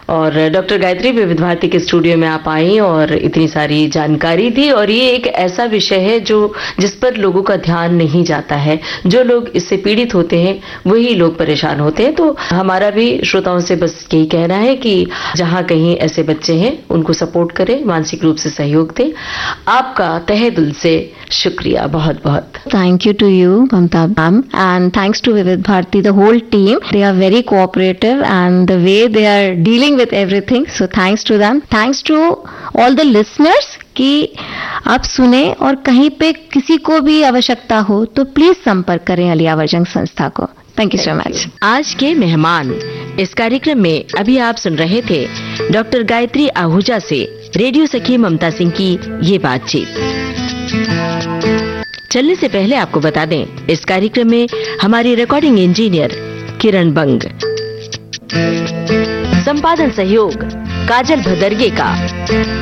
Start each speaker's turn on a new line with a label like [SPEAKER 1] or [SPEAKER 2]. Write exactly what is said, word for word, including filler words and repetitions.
[SPEAKER 1] और डॉक्टर गायत्री विविध भारती के स्टूडियो में आप आई और इतनी सारी जानकारी दी। और ये एक ऐसा विषय है जो जिस पर लोगों का ध्यान नहीं जाता है। जो लोग इससे पीड़ित होते हैं वही लोग परेशान होते हैं। तो हमारा भी श्रोताओं से बस यही कहना है कि जहां कहीं ऐसे बच्चे हैं उनको सपोर्ट करें, मानसिक रूप से सहयोग दें। आपका तहे दिल से शुक्रिया, बहुत बहुत
[SPEAKER 2] thank you to you Mamata ma'am, and thanks to विविध Bharti, the whole team. They are very cooperative and the way they are dealing with everything. So thanks to them. Thanks to all the listeners कि आप सुने और कहीं पे किसी को भी आवश्यकता हो तो प्लीज संपर्क करें अलिया वर्जन संस्था को. Thank you so much.
[SPEAKER 1] आज के मेहमान इस कार्यक्रम में अभी आप सुन रहे थे डॉक्टर गायत्री आहूजा से रेडियो सखी ममता सिंह की ये बातचीत. चलने से पहले आपको बता दें, इस कार्यक्रम में हमारी रिकॉर्डिंग इंजीनियर किरण बंग, संपादन सहयोग काजल भदरगे का.